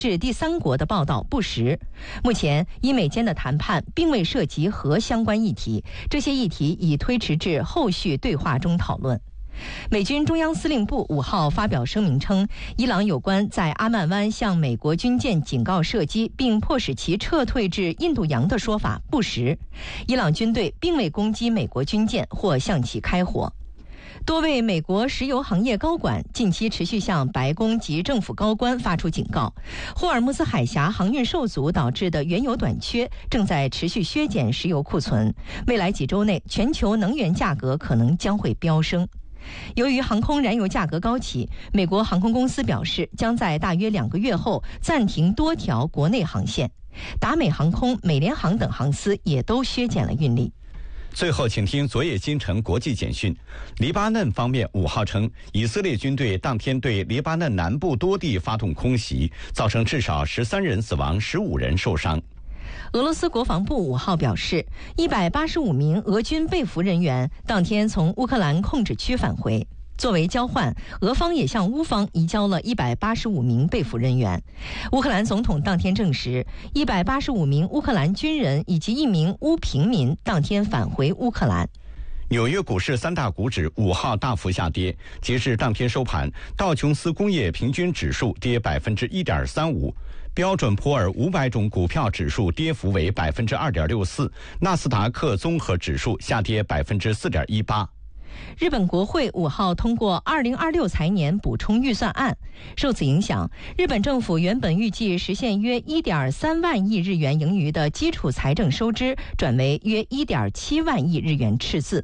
是第三国的报道不实。目前，伊美间的谈判并未涉及核相关议题，这些议题已推迟至后续对话中讨论。美军中央司令部5号发表声明称，伊朗有关在阿曼湾向美国军舰警告射击并迫使其撤退至印度洋的说法不实，伊朗军队并未攻击美国军舰或向其开火。多位美国石油行业高管近期持续向白宫及政府高官发出警告，霍尔木兹海峡航运受阻导致的原油短缺正在持续削减石油库存，未来几周内全球能源价格可能将会飙升。由于航空燃油价格高企，美国航空公司表示将在大约2个月后暂停多条国内航线，达美航空、美联航等航司也都削减了运力。 最后，请听昨夜今晨国际简讯。黎巴嫩方面5号称，以色列军队当天对黎巴嫩南部多地发动空袭，造成至少13人死亡，15人受伤。 俄罗斯国防部5号表示，185名俄军被俘人员当天从乌克兰控制区返回。作为交换，俄方也向乌方移交了185名被俘人员。乌克兰总统当天证实，185名乌克兰军人以及1名乌平民当天返回乌克兰。 纽约股市3大股指5号大幅下跌，截至当天收盘，道琼斯工业平均指数跌1.35%，标准普尔500种股票指数跌幅为2.64%，纳斯达克综合指数下跌4.18%。 日本国会5号通过2026财年补充预算案，受此影响，日本政府原本预计实现约1.3万亿日元盈余的基础财政收支转为约1.7万亿日元赤字。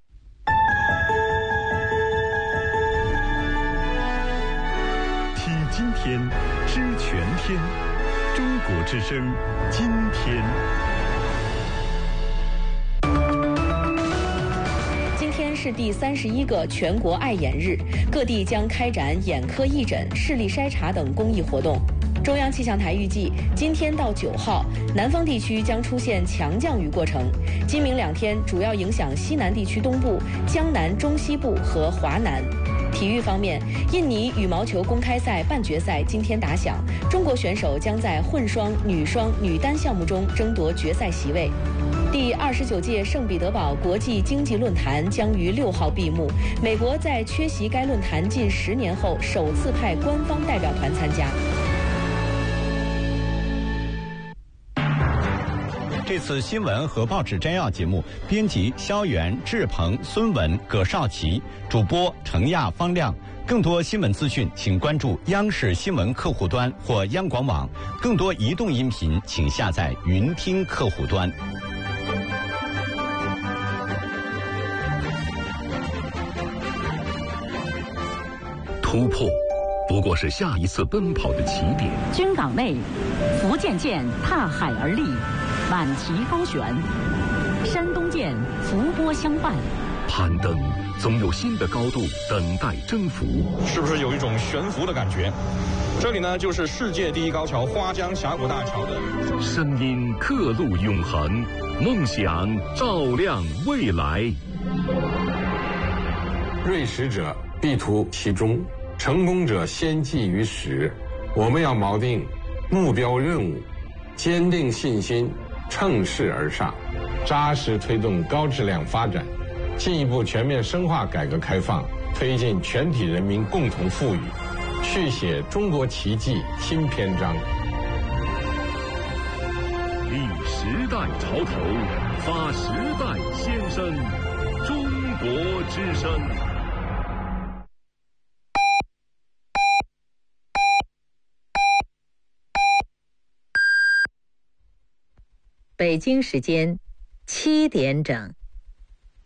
听今天，知全天，中国之声，今天。 今天是第31个全国爱眼日，各地将开展眼科义诊、视力筛查等公益活动。中央气象台预计，今天到9号，南方地区将出现强降雨过程，今明2天主要影响西南地区东部、江南、中西部和华南。体育方面，印尼羽毛球公开赛半决赛今天打响，中国选手将在混双、女双、女单项目中争夺决赛席位。第29届圣彼得堡国际经济论坛将于6号闭幕，美国在缺席该论坛近10年后首次派官方代表团参加。 这次新闻和报纸摘要节目，编辑肖元、志鹏、孙文、葛少奇，主播程亚、方亮。更多新闻资讯，请关注央视新闻客户端或央广网。更多移动音频，请下载云听客户端。 突破不过是下一次奔跑的起点。 军港内，福建舰踏海而立，满旗高悬；山东舰伏波相伴。 攀登总有新的高度等待征服， 是不是有一种悬浮的感觉？这里呢，就是世界第一高桥花江峡谷大桥的声音刻录永恒，梦想照亮未来。 锐识者必图其中，成功者先记于始。我们要锚定目标任务，坚定信心，乘势而上，扎实推动高质量发展，进一步全面深化改革开放，推进全体人民共同富裕，续写中国奇迹新篇章。 立时代潮头，发时代先声，中国之声。 北京时间7点整。